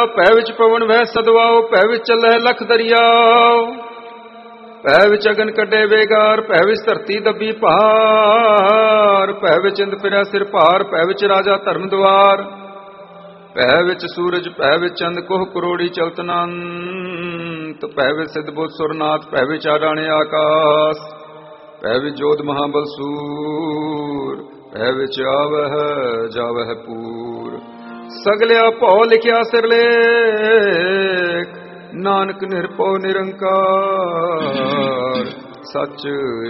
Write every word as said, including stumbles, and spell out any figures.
ਭੈ ਵਿੱਚ ਪਵਨ ਵਹਿ ਸਦਵਾਓ, ਭੈ ਵਿੱਚ ਚੱਲੈ ਲਖ ਦਰਿਆਓ। ਭੈ ਵਿੱਚ ਅਗਨ ਕੱਢੇ ਵੇਗਾਰ, ਭੈ ਵਿੱਚ ਧਰਤੀ ਦੱਬੀ ਭਾਰ। ਭੈ ਵਿੱਚ ਇੰਦ ਫਿਰੈ ਸਿਰ ਭਾਰ, ਭੈ ਵਿੱਚ ਰਾਜਾ ਧਰਮ ਦੁਆਰ। ਭੈ ਵਿੱਚ ਸੂਰਜ, ਭੈ ਵਿੱਚ ਚੰਦ, ਕੋਹ ਕਰੋੜੀ ਚਲਤ ਅਨੰਤ। ਭੈ ਵਿੱਚ ਸਿੱਧ ਬੁੱਧ ਸੁਰਨਾਥ, ਭੈ ਵਿੱਚ ਆਡਾਣੇ ਆਕਾਸ। ਭੈ ਵਿੱਚ ਜੋਧ ਮਹਾਬਲ ਸੂਰ, ਭੈ ਵਿੱਚ ਆਵਹਿ ਜਾਵਹਿ ਪੂਰ। ਸਗਲਿਆ ਭਉ ਲਿਖਿਆ ਸਿਰਲੇਖ, ਨਾਨਕ ਨਿਰਭਉ ਨਿਰੰਕਾਰ। ਸੱਚ